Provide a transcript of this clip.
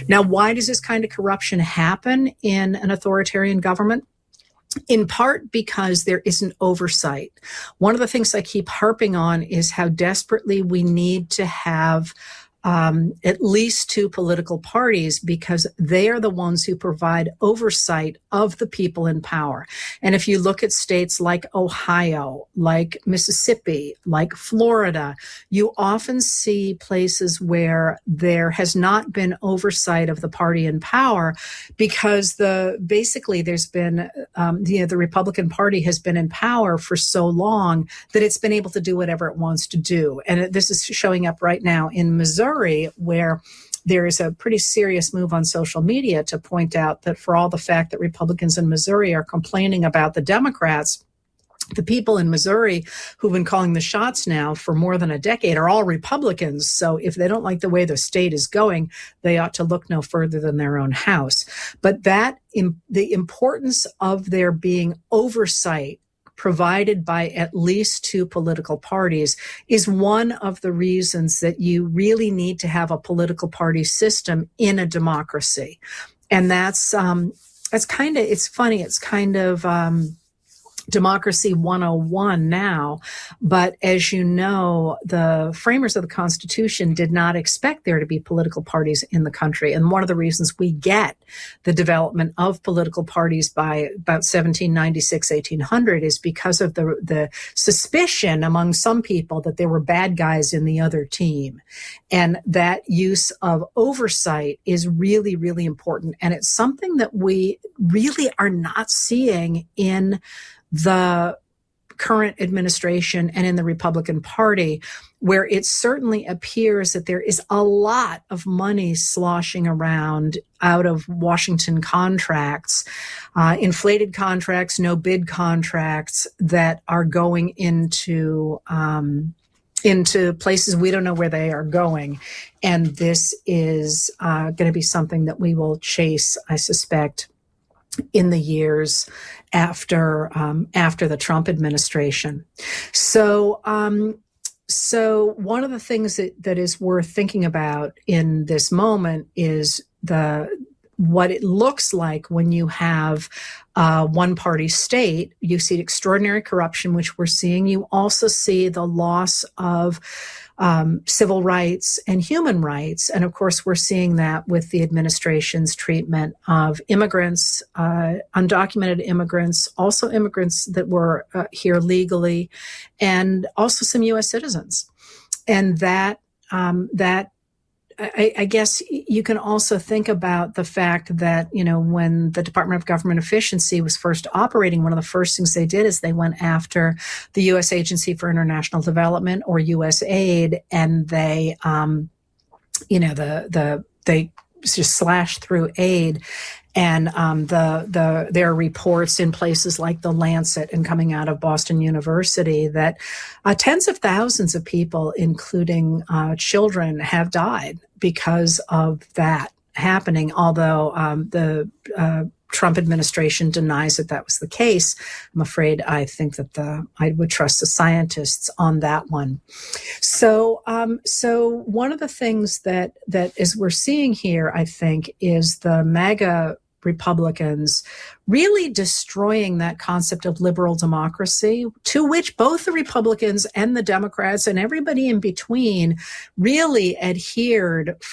Now, why does this kind of corruption happen in an authoritarian government? In part because there isn't oversight. One of the things I keep harping on is how desperately we need to have at least two political parties, because they are the ones who provide oversight of the people in power. And if you look at states like Ohio, like Mississippi, like Florida, you often see places where there has not been oversight of the party in power, because basically there's been the Republican Party has been in power for so long that it's been able to do whatever it wants to do. And this is showing up right now in Missouri, where there is a pretty serious move on social media to point out that for all the fact that Republicans in Missouri are complaining about the Democrats, the people in Missouri who've been calling the shots now for more than a decade are all Republicans. So if they don't like the way the state is going, they ought to look no further than their own house. But the importance of there being oversight provided by at least two political parties is one of the reasons that you really need to have a political party system in a democracy. And it's funny. It's kind of Democracy 101 now. But as you know, the framers of the Constitution did not expect there to be political parties in the country. And one of the reasons we get the development of political parties by about 1796, 1800 is because of the suspicion among some people that there were bad guys in the other team. And that use of oversight is really, really important. And it's something that we really are not seeing in the current administration and in the Republican Party, where it certainly appears that there is a lot of money sloshing around out of Washington contracts, inflated contracts, no bid contracts that are going into places we don't know where they are going. And this is going to be something that we will chase, I suspect, in the years after the Trump administration. So one of the things that is worth thinking about in this moment is what it looks like when you have one-party state. You see extraordinary corruption, which we're seeing. You also see the loss of civil rights and human rights. And of course, we're seeing that with the administration's treatment of immigrants, undocumented immigrants, also immigrants that were here legally, and also some U.S. citizens. And that I guess you can also think about the fact that, when the Department of Government Efficiency was first operating, one of the first things they did is they went after the U.S. Agency for International Development, or USAID, and they, they just slashed through aid. And there are reports in places like The Lancet and coming out of Boston University that tens of thousands of people, including children, have died because of that happening, although the Trump administration denies that was the case. I'm afraid I think that I would trust the scientists on that one. So one of the things that as we're seeing here, I think, is the MAGA Republicans really destroying that concept of liberal democracy, to which both the Republicans and the Democrats and everybody in between really adhered